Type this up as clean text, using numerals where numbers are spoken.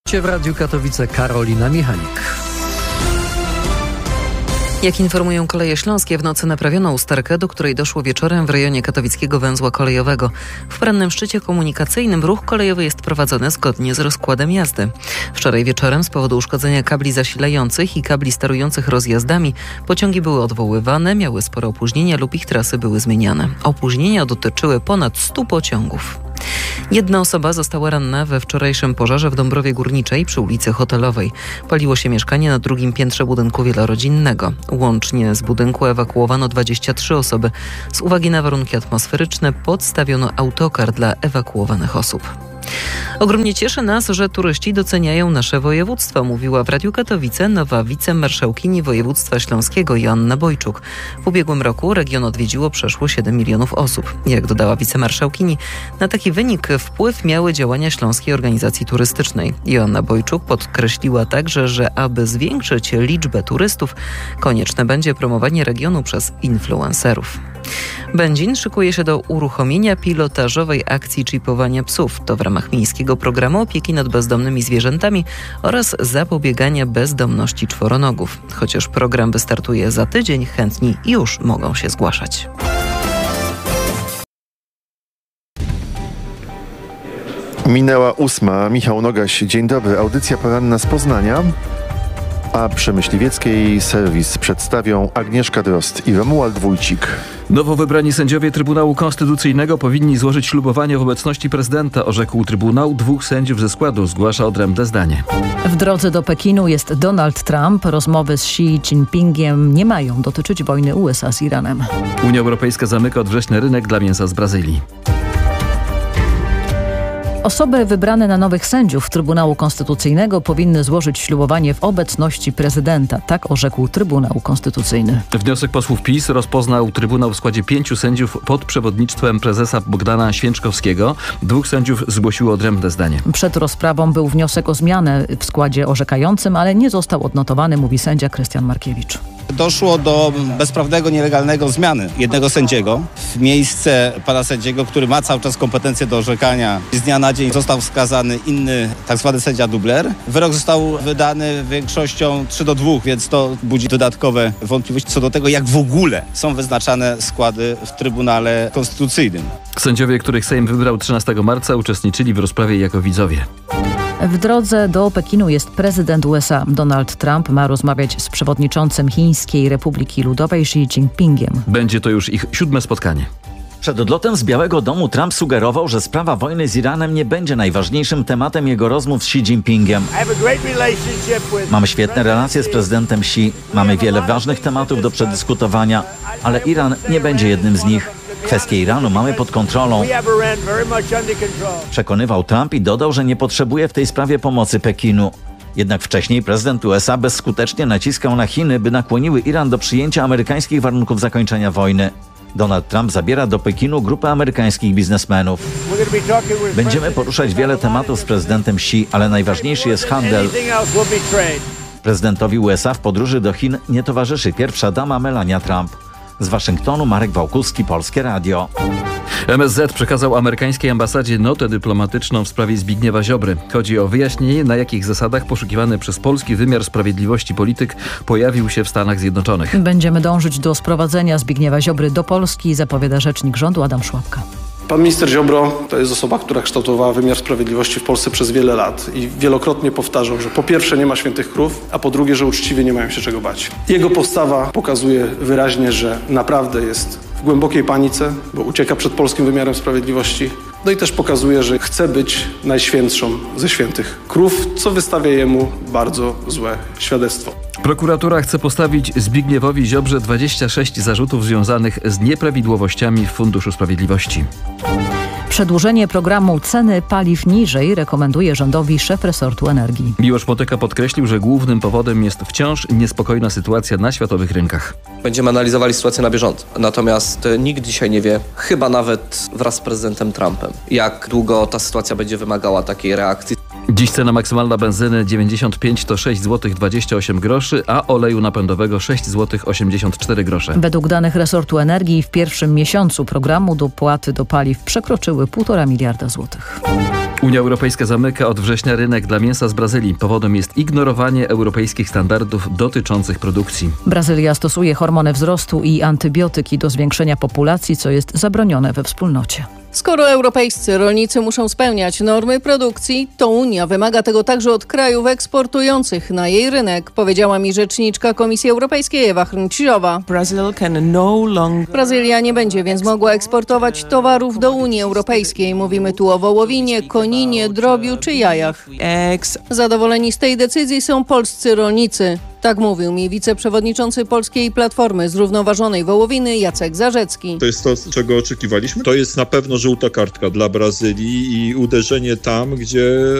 W Radiu Katowice Karolina Michalik. Jak informują Koleje Śląskie, w nocy naprawiono usterkę, do której doszło wieczorem w rejonie katowickiego węzła kolejowego. W porannym szczycie komunikacyjnym ruch kolejowy jest prowadzony zgodnie z rozkładem jazdy. Wczoraj wieczorem z powodu uszkodzenia kabli zasilających i kabli sterujących rozjazdami pociągi były odwoływane, miały spore opóźnienia lub ich trasy były zmieniane. Opóźnienia dotyczyły ponad 100 pociągów. Jedna osoba została ranna we wczorajszym pożarze w Dąbrowie Górniczej przy ulicy Hotelowej. Paliło się mieszkanie na drugim piętrze budynku wielorodzinnego. Łącznie z budynku ewakuowano 23 osoby. Z uwagi na warunki atmosferyczne podstawiono autokar dla ewakuowanych osób. Ogromnie cieszy nas, że turyści doceniają nasze województwo, mówiła w Radiu Katowice nowa wicemarszałkini województwa śląskiego Joanna Bojczuk. W ubiegłym roku region odwiedziło przeszło 7 milionów osób. Jak dodała wicemarszałkini, na taki wynik wpływ miały działania Śląskiej Organizacji Turystycznej. Joanna Bojczuk podkreśliła także, że aby zwiększyć liczbę turystów, konieczne będzie promowanie regionu przez influencerów. Będzin szykuje się do uruchomienia pilotażowej akcji czipowania psów. To w ramach miejskiego programu opieki nad bezdomnymi zwierzętami oraz zapobiegania bezdomności czworonogów. Chociaż program wystartuje za tydzień, chętni już mogą się zgłaszać. Minęła 8. Michał Nogaś, dzień dobry. Audycja poranna z Poznania. A przy Myśliwieckiej serwis przedstawią Agnieszka Drozd i Romuald Wójcik. Nowo wybrani sędziowie Trybunału Konstytucyjnego powinni złożyć ślubowanie w obecności prezydenta, orzekł Trybunał. 2 sędziów ze składu zgłasza odrębne zdanie. W drodze do Pekinu jest Donald Trump. Rozmowy z Xi Jinpingiem nie mają dotyczyć wojny USA z Iranem. Unia Europejska zamyka od września rynek dla mięsa z Brazylii. Osoby wybrane na nowych sędziów Trybunału Konstytucyjnego powinny złożyć ślubowanie w obecności prezydenta. Tak orzekł Trybunał Konstytucyjny. Wniosek posłów PiS rozpoznał Trybunał w składzie 5 sędziów pod przewodnictwem prezesa Bogdana Święczkowskiego. 2 sędziów zgłosiło odrębne zdanie. Przed rozprawą był wniosek o zmianę w składzie orzekającym, ale nie został odnotowany, mówi sędzia Krystian Markiewicz. Doszło do bezprawnego, nielegalnego zmiany jednego sędziego w miejsce pana sędziego, który ma cały czas kompetencje do orzekania. Z dnia na dzień został wskazany inny, tak zwany sędzia dubler. Wyrok został wydany większością 3-2, więc to budzi dodatkowe wątpliwości co do tego, jak w ogóle są wyznaczane składy w Trybunale Konstytucyjnym. Sędziowie, których Sejm wybrał 13 marca, uczestniczyli w rozprawie jako widzowie. W drodze do Pekinu jest prezydent USA. Donald Trump ma rozmawiać z przewodniczącym Chińskiej Republiki Ludowej Xi Jinpingiem. Będzie to już ich 7. spotkanie. Przed odlotem z Białego Domu Trump sugerował, że sprawa wojny z Iranem nie będzie najważniejszym tematem jego rozmów z Xi Jinpingiem. Mamy świetne relacje z prezydentem Xi, mamy wiele ważnych tematów do przedyskutowania, ale Iran nie będzie jednym z nich. Kwestię Iranu mamy pod kontrolą, przekonywał Trump i dodał, że nie potrzebuje w tej sprawie pomocy Pekinu. Jednak wcześniej prezydent USA bezskutecznie naciskał na Chiny, by nakłoniły Iran do przyjęcia amerykańskich warunków zakończenia wojny. Donald Trump zabiera do Pekinu grupę amerykańskich biznesmenów. Będziemy poruszać wiele tematów z prezydentem Xi, ale najważniejszy jest handel. Prezydentowi USA w podróży do Chin nie towarzyszy pierwsza dama Melania Trump. Z Waszyngtonu Marek Wałkuski, Polskie Radio. MSZ przekazał amerykańskiej ambasadzie notę dyplomatyczną w sprawie Zbigniewa Ziobry. Chodzi o wyjaśnienie, na jakich zasadach poszukiwany przez polski wymiar sprawiedliwości polityk pojawił się w Stanach Zjednoczonych. Będziemy dążyć do sprowadzenia Zbigniewa Ziobry do Polski, zapowiada rzecznik rządu Adam Szłapka. Pan minister Ziobro to jest osoba, która kształtowała wymiar sprawiedliwości w Polsce przez wiele lat i wielokrotnie powtarzał, że po pierwsze nie ma świętych krów, a po drugie, że uczciwie nie mają się czego bać. Jego postawa pokazuje wyraźnie, że naprawdę jest w głębokiej panice, bo ucieka przed polskim wymiarem sprawiedliwości. No i też pokazuje, że chce być najświętszą ze świętych krów, co wystawia jemu bardzo złe świadectwo. Prokuratura chce postawić Zbigniewowi Ziobrze 26 zarzutów związanych z nieprawidłowościami w Funduszu Sprawiedliwości. Przedłużenie programu ceny paliw niżej rekomenduje rządowi szef resortu energii. Miłosz Motyka podkreślił, że głównym powodem jest wciąż niespokojna sytuacja na światowych rynkach. Będziemy analizowali sytuację na bieżąco. Natomiast nikt dzisiaj nie wie, chyba nawet wraz z prezydentem Trumpem, jak długo ta sytuacja będzie wymagała takiej reakcji. Dziś cena maksymalna benzyny 95 to 6 zł 28 groszy, a oleju napędowego 6 zł 84 grosze. Według danych resortu energii w pierwszym miesiącu programu dopłaty do paliw przekroczyły 1,5 miliarda złotych. Unia Europejska zamyka od września rynek dla mięsa z Brazylii. Powodem jest ignorowanie europejskich standardów dotyczących produkcji. Brazylia stosuje hormony wzrostu i antybiotyki do zwiększenia populacji, co jest zabronione we wspólnocie. Skoro europejscy rolnicy muszą spełniać normy produkcji, to Unia wymaga tego także od krajów eksportujących na jej rynek, powiedziała mi rzeczniczka Komisji Europejskiej Ewa Hrnczirowa. Brazylia nie będzie więc mogła eksportować towarów do Unii Europejskiej. Mówimy tu o wołowinie, koninie, drobiu czy jajach. Zadowoleni z tej decyzji są polscy rolnicy. Tak mówił mi wiceprzewodniczący Polskiej Platformy Zrównoważonej Wołowiny Jacek Zarzecki. To jest to, czego oczekiwaliśmy. To jest na pewno żółta kartka dla Brazylii i uderzenie tam, gdzie